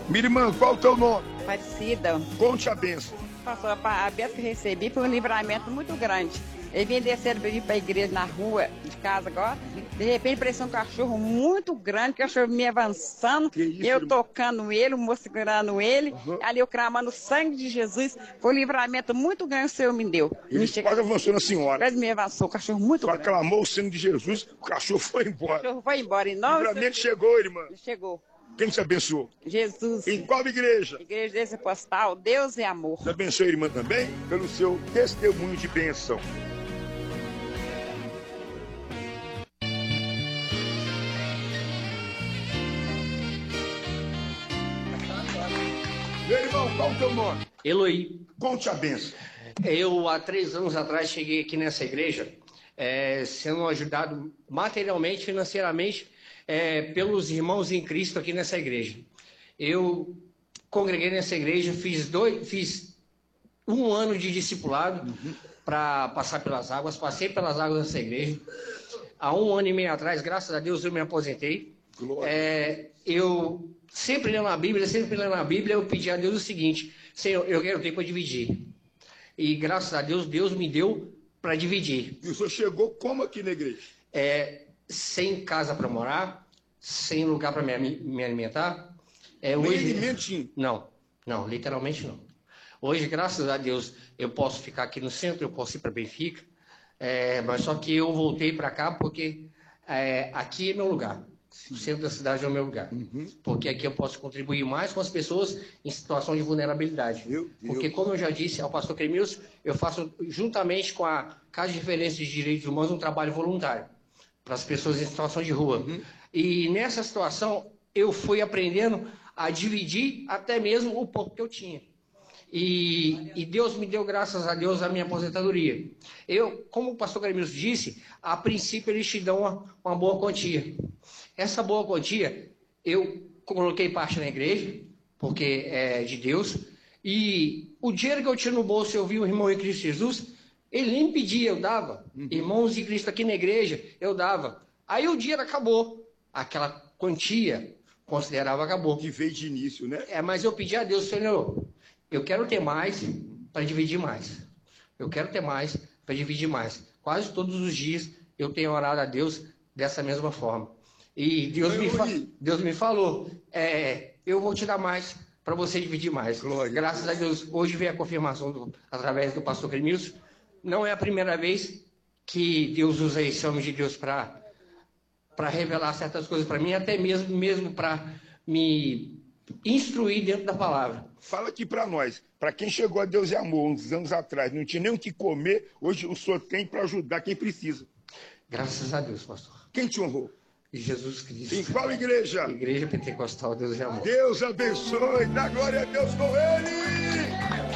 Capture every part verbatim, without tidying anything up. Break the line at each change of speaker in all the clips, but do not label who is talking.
Minha irmã, qual o teu nome?
Aparecida.
Conte a bênção.
Pastor, a bênção que eu recebi foi um livramento muito grande. Eu vim descendo para vir para a igreja na rua de casa agora. De repente apareceu um cachorro muito grande, o cachorro me avançando, isso, eu irmão? Tocando ele, o moço segurando ele, uhum. Ali eu clamando o sangue de Jesus. Foi um livramento muito grande que o Senhor me deu.
Ele
me
chega... quase avançou na senhora.
Quase me avançou, o cachorro muito grande.
Clamou o sangue de Jesus, o cachorro foi embora.
O cachorro foi embora. E não,
o livramento chegou, irmã.
Chegou.
Quem te abençoou?
Jesus.
Em qual igreja?
Igreja desse postal, Deus é amor.
Te abençoe, irmã, também, pelo seu testemunho de bênção. Meu irmão, qual o teu nome?
Eloy.
Conte a bênção.
Eu, há três anos atrás, cheguei aqui nessa igreja, é, sendo ajudado materialmente, financeiramente, é, pelos irmãos em Cristo aqui nessa igreja. Eu congreguei nessa igreja, fiz, dois, fiz um ano de discipulado uhum. para passar pelas águas, passei pelas águas dessa igreja. Há um ano e meio atrás, graças a Deus, eu me aposentei. É, eu sempre lendo a Bíblia, sempre lendo a Bíblia, eu pedi a Deus o seguinte: Senhor, eu quero tempo para dividir. E graças a Deus, Deus me deu para dividir.
E o senhor chegou como aqui na igreja?
É, sem casa para morar, sem lugar para me, me alimentar. É,
Nem
hoje,
alimentinho?
Não, não, literalmente não. Hoje, graças a Deus, eu posso ficar aqui no centro, eu posso ir para Benfica, é, mas só que eu voltei para cá porque é, aqui é meu lugar. O centro da cidade é o meu lugar. Uhum. Porque aqui eu posso contribuir mais com as pessoas em situação de vulnerabilidade. Porque, como eu já disse ao pastor Cremilson, eu faço, juntamente com a Casa de Referência de Direitos Humanos, um trabalho voluntário para as pessoas em situação de rua. Uhum. E nessa situação, eu fui aprendendo a dividir até mesmo o pouco que eu tinha. E, e Deus me deu, graças a Deus, a minha aposentadoria. Eu, como o pastor Cremilson disse, a princípio eles te dão uma, uma boa quantia. Essa boa quantia, eu coloquei parte na igreja, porque é de Deus, e o dinheiro que eu tinha no bolso, eu vi o irmão em Cristo Jesus, ele nem pedia, eu dava. Uhum. Irmãos de Cristo aqui na igreja, eu dava. Aí o dinheiro acabou, aquela quantia considerável acabou.
Que veio de início, né?
É, mas eu pedi a Deus, Senhor, eu quero ter mais para dividir mais. Eu quero ter mais para dividir mais. Quase todos os dias eu tenho orado a Deus dessa mesma forma. E Deus, me, fa Deus me falou, é, eu vou te dar mais para você dividir mais. Glória. Graças a Deus, hoje veio a confirmação do, através do pastor Cremilson. Não é a primeira vez que Deus usa esse homem de Deus para para revelar certas coisas para mim, até mesmo, mesmo para me instruir dentro da palavra.
Fala aqui para nós, para quem chegou a Deus e Amor uns anos atrás, não tinha nem o que comer, hoje o senhor tem para ajudar quem precisa.
Graças a Deus, pastor.
Quem te honrou?
Jesus Cristo.
Em qual igreja?
Igreja Pentecostal, Deus e Amor.
Deus abençoe, dá glória a Deus com ele!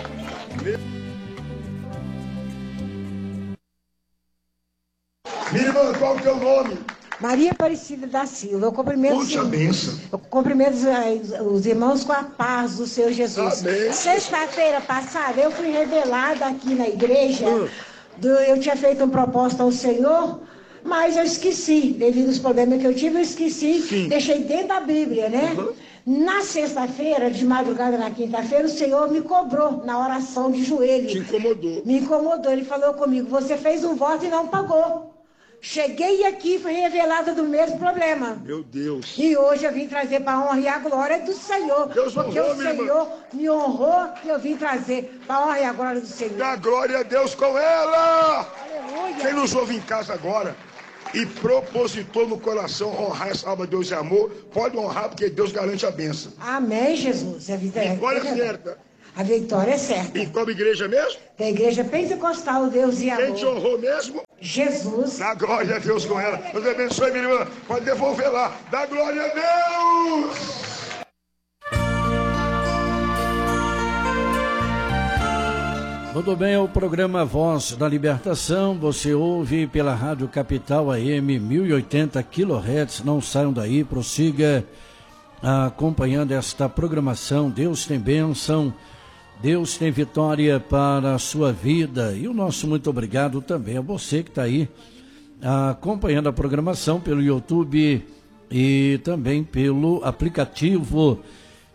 Minha irmã, qual é o teu nome?
Maria Aparecida da Silva. Eu cumprimento,
Puxa, benção.
Eu cumprimento os irmãos com a paz do Senhor Jesus. Sexta-feira passada, eu fui revelada aqui na igreja. Hum. Do, eu tinha feito um propósito ao Senhor, mas eu esqueci. Devido aos problemas que eu tive, eu esqueci. Sim. Deixei dentro da Bíblia, né? Uhum. Na sexta-feira, de madrugada na quinta-feira, o Senhor me cobrou na oração de joelho.
Te incomodou.
Me incomodou. Ele falou comigo, você fez um voto e não pagou. Cheguei aqui e fui revelada do mesmo problema.
Meu Deus.
E hoje eu vim trazer para a honra e a glória do Senhor.
Deus
porque
honrou,
o Senhor irmã. me honrou e eu vim trazer para a honra e a glória do Senhor.
Dá glória a Deus com ela.
Aleluia.
Quem nos ouve em casa agora e propositou no coração honrar essa alma de Deus e Amor, pode honrar porque Deus garante a bênção.
Amém, Jesus. A
vitória é certa.
A vitória é certa.
E qual igreja mesmo?
É a igreja Pentecostal, Deus e Amor.
Quem te honrou mesmo?
Jesus.
Dá glória a Deus com ela. Deus abençoe, minha irmã. Pode devolver lá. Dá glória a Deus.
Muito bem, é o programa Voz da Libertação. Você ouve pela Rádio Capital A M mil e oitenta quilohertz. Não saiam daí, prossiga acompanhando esta programação. Deus tem bênção. Deus tem vitória para a sua vida. E o nosso muito obrigado também a você que está aí acompanhando a programação pelo YouTube e também pelo aplicativo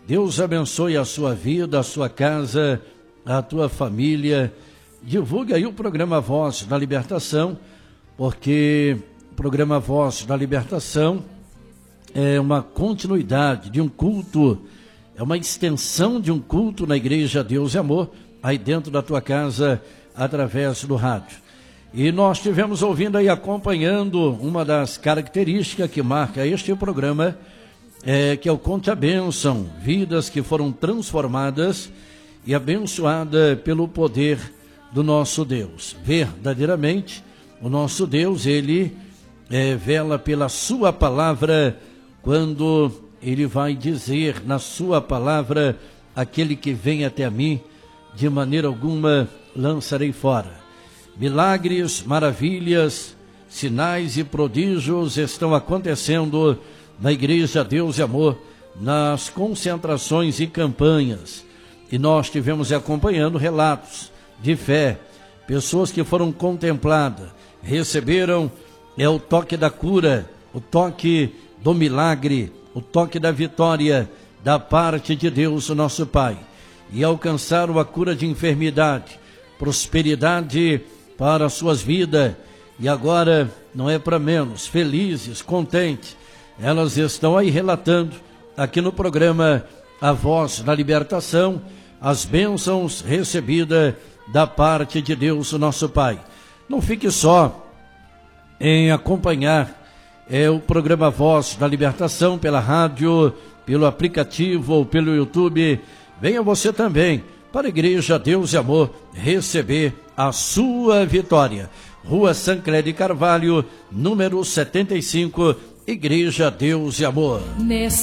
Deus abençoe a sua vida, a sua casa, a tua família. Divulgue aí o programa Voz da Libertação, porque o programa Voz da Libertação é uma continuidade de um culto, é uma extensão de um culto na Igreja Deus e Amor, aí dentro da tua casa, através do rádio. E nós estivemos ouvindo aí, acompanhando uma das características que marca este programa, é, que é o Conte a Bênção, vidas que foram transformadas e abençoadas pelo poder do nosso Deus. Verdadeiramente, o nosso Deus, ele é, vela pela sua palavra, quando ele vai dizer na sua palavra: aquele que vem até mim, de maneira alguma lançarei fora. Milagres, maravilhas, sinais e prodígios estão acontecendo na Igreja Deus e Amor, nas concentrações e campanhas. E nós estivemos acompanhando relatos de fé, pessoas que foram contempladas, receberam é, o toque da cura, o toque do milagre, o toque da vitória da parte de Deus, o nosso Pai, e alcançaram a cura de enfermidade, prosperidade para as suas vidas. E agora não é para menos, felizes, contentes, elas estão aí relatando aqui no programa A Voz da Libertação as bênçãos recebidas da parte de Deus, o nosso Pai. Não fique só em acompanhar é, o programa Voz da Libertação pela rádio, pelo aplicativo ou pelo YouTube. Venha você também para a Igreja Deus e Amor receber a sua vitória. Rua Sancler de Carvalho, número setenta e cinco, Igreja Deus e Amor. Nesse